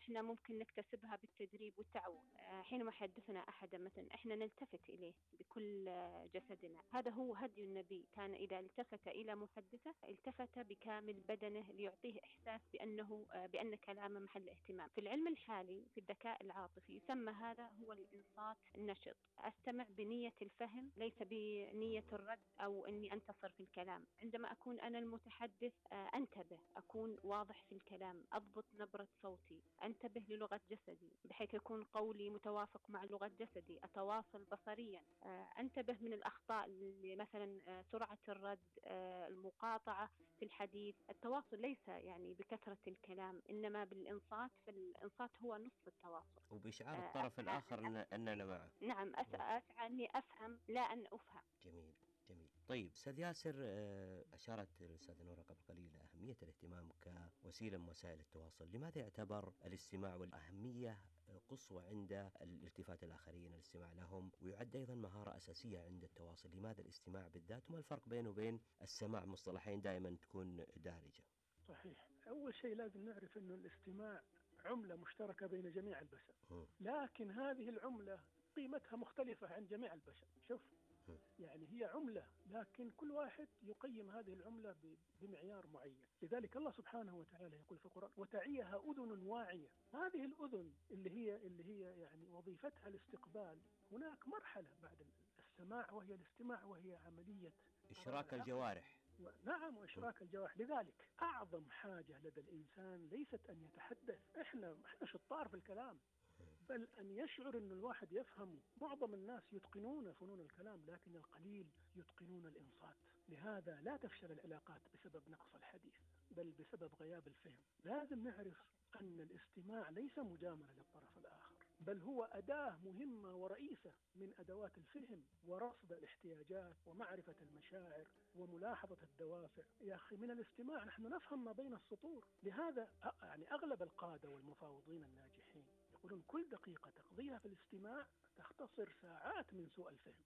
إحنا ممكن نكتسبها بالتدريب والتعود. حينما حدثنا أحدا مثلا إحنا نلتفت إليه بكل جسدنا. هذا هو هدي النبي، كان إذا التفت إلى محدثه التفت بكامل بدنه ليعطيه إحساس بأن كلامه محل اهتمام. في العلم الحالي في الذكاء العاطفي يسمى هذا هو الإنصات النشط. أستمع بنية الفهم ليس بنية الرد أو أني أنتصر في الكلام. عندما أكون أنا المتحدث أنتبه، أكون واضح في الكلام، أضبط نبرة صوتي، أنتبه للغة جسدي بحيث يكون قولي متوافق مع لغة جسدي، أتواصل بصريا، أنتبه من الأخطاء اللي مثلا سرعة الرد، المقاطعة في الحديث. التواصل ليس يعني بكثرة الكلام إنما بالإنصات، فالإنصات هو نصف التواصل. وبإشعار الطرف أسعى الآخر أننا معه. نعم، أسعى أني أفهم لا أن أفهم. جميل جميل. طيب أستاذ ياسر، أشارت الأستاذة نورة قبل قليل أهمية الاهتمام كوسيلة من وسائل التواصل. لماذا يعتبر الاستماع والأهمية قصوى عند الالتفات الآخرين، الاستماع لهم، ويعد أيضا مهارة أساسية عند التواصل؟ لماذا الاستماع بالذات؟ وما الفرق بينه وبين السماع؟ مصطلحين دائما تكون دارجة. صحيح. أول شيء لازم نعرف أنه الاستماع عملة مشتركة بين جميع البشر، لكن هذه العملة قيمتها مختلفة عن جميع البشر. شوف، يعني هي عملة لكن كل واحد يقيم هذه العملة بمعيار معين. لذلك الله سبحانه وتعالى يقول في القرآن: وتعيها أذن واعية. هذه الأذن اللي هي يعني وظيفتها الاستقبال. هناك مرحلة بعد السماع وهي الاستماع، وهي عملية إشراك الجوارح. نعم، وإشراك الجوارح. لذلك أعظم حاجة لدى الإنسان ليست أن يتحدث، إحنا شطار في الكلام، بل أن يشعر أن الواحد يفهم. معظم الناس يتقنون فنون الكلام لكن القليل يتقنون الإنصات. لهذا لا تفشل العلاقات بسبب نقص الحديث بل بسبب غياب الفهم. لازم نعرف أن الاستماع ليس مجاملة للطرف الآخر، بل هو أداة مهمة ورئيسة من أدوات الفهم ورصد الاحتياجات ومعرفة المشاعر وملاحظة الدوافع. يا أخي، من الاستماع نحن نفهم ما بين السطور. لهذا يعني أغلب القادة والمفاوضين الناجحين يقولون كل دقيقة تقضيها في الاستماع تختصر ساعات من سوء الفهم.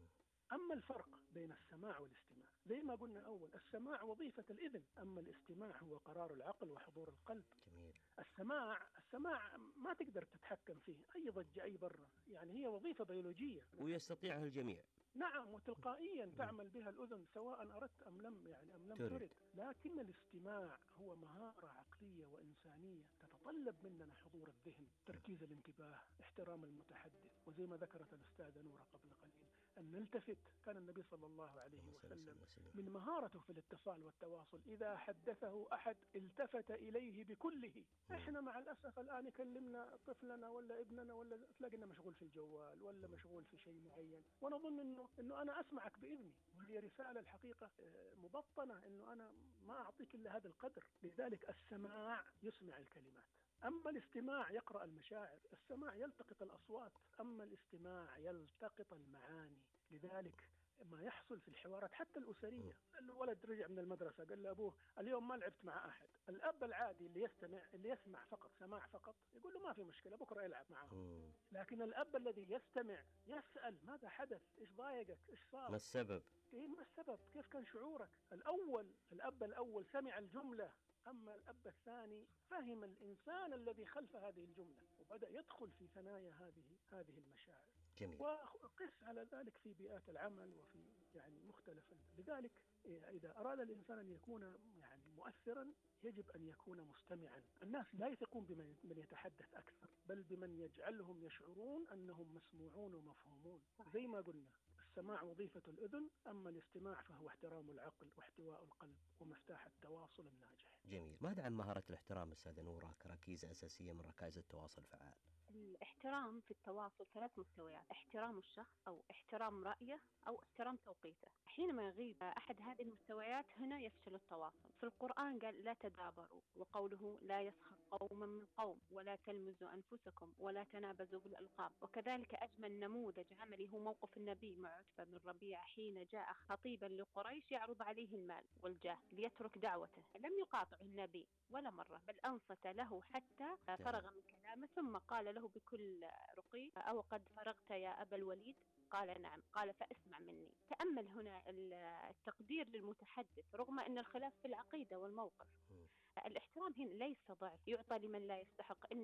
أما الفرق بين السماع والاستماع، زي ما قلنا أول، السماع وظيفة الإذن، أما الاستماع هو قرار العقل وحضور القلب. جميل. السماع ما تقدر تتحكم فيه، أي ضجة أي برة، يعني هي وظيفة بيولوجية ويستطيعه الجميع. نعم، وتلقائيا تعمل بها الأذن سواء أردت أم لم ترد. لكن الاستماع هو مهارة عقلية وإنسانية تتطلب مننا حضور الذهن، تركيز الانتباه، احترام المتحدث. وزي ما ذكرت الأستاذة نورة قبل قليل أن نلتفت. كان النبي صلى الله عليه وسلم من مهارته في الاتصال والتواصل إذا حدثه أحد التفت إليه بكله. إحنا مع الأسف الآن يكلمنا طفلنا ولا ابننا ولا تلاقينا مشغول في الجوال ولا مشغول في شيء معين، ونظن إنه أنا أسمعك بإذني، وهي رسالة الحقيقة مبطنة إنه أنا ما أعطيك إلا هذا القدر. لذلك السماع يسمع الكلمات، أما الاستماع يقرأ المشاعر. السماع يلتقط الأصوات، أما الاستماع يلتقط المعاني. لذلك ما يحصل في الحوارات حتى الأسرية، الولد رجع من المدرسة قال لأبوه اليوم ما لعبت مع أحد. الأب العادي اللي يسمع فقط، سماع فقط، يقول له ما في مشكلة بكرة يلعب معه. لكن الأب الذي يستمع يسأل ماذا حدث، إيش ضايقك، إيش صار، ما السبب، ما السبب، كيف كان شعورك. الأب الأول سمع الجملة، أما الأب الثاني فهم الإنسان الذي خلف هذه الجملة وبدأ يدخل في ثنايا هذه المشاعر. جميل. وقس على ذلك في بيئات العمل وفي يعني مختلف. لذلك إذا أراد الإنسان أن يكون يعني مؤثرا يجب أن يكون مستمعا. الناس لا يثقون بمن يتحدث أكثر بل بمن يجعلهم يشعرون أنهم مسموعون ومفهومون. زي ما قلنا السماع وظيفة الأذن، أما الاستماع فهو احترام العقل واحتواء القلب ومفتاح التواصل الناجح. جميل. ماذا عن مهارة الاحترام أستاذة نورة كركيزة أساسية من ركائز التواصل الفعال؟ الاحترام في التواصل 3 مستويات: احترام الشخص أو احترام رأيه أو احترام توقيته. حينما يغيب أحد هذه المستويات هنا يفشل التواصل. في القرآن قال لا تدابروا، وقوله لا يسخر قوم من قوم ولا تلمزوا أنفسكم ولا تنابزوا بالألقاب. وكذلك أجمل نموذج عملي هو موقف النبي مع عتبة بن ربيعة حين جاء خطيبا لقريش يعرض عليه المال والجاه ليترك دعوته. لم يقاطع النبي ولا مرة بل أنصت له حتى فرغ من كلامه، ثم قال له بكل رقي أو قد فرغت يا أبا الوليد؟ قال نعم. قال فاسمع مني. تأمل هنا التقدير للمتحدث رغم أن الخلاف في العقيدة والموقف. الاحترام هنا ليس ضعف يعطى لمن لا يستحق.